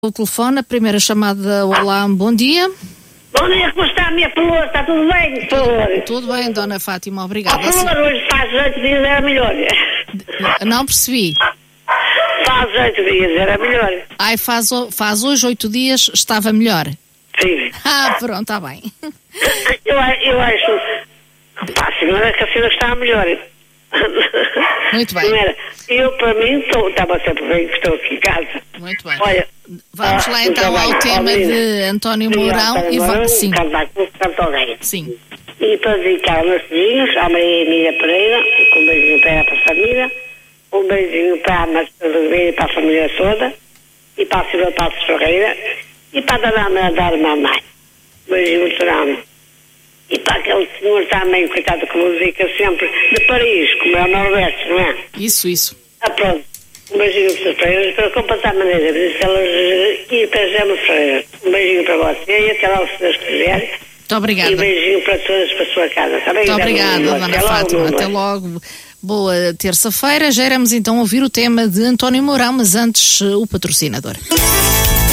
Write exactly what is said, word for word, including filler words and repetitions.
O telefone, a primeira chamada. Olá, bom dia. Bom dia, como está a minha flor? Está tudo bem, flor? Tudo bem, Dona Fátima, obrigada. A flor hoje faz oito dias, era melhor. Não percebi. Faz oito dias, era melhor. Ai, faz, faz hoje oito dias, estava melhor. Sim. Ah, pronto, está bem. Eu, eu acho, pá, a senhora que a senhora está melhor. Muito bem. Senhora, eu, para mim, estou, estava sempre bem, que estou aqui em casa. Muito bem. Olha, vamos lá então ao tema de António Mourão e vamos. Sim. Sim. E estou a dedicar aos meus filhos, à Maria Emília Pereira, com um beijinho para ela, para a família, um beijinho para a Marcela Oliveira e para a família toda, e para a Silvia Passos Ferreira, e para a Dona Dar Mamãe. Um beijinho muito grande. E para aquele senhor também, coitado, que música sempre, de Paris, como é o Nordeste, não é? Isso, isso. Ah, pronto. Um beijinho para vocês, para completar a maneira, e para a Gema Ferreira. Um beijinho para você e até lá, se Deus quiser. Muito obrigada. E um beijinho para todos, para a sua casa. Tá bem? Muito obrigada, Dona até Fátima. Logo, até logo. Boa terça-feira. Já iremos então ouvir o tema de António Mourão, mas antes o patrocinador.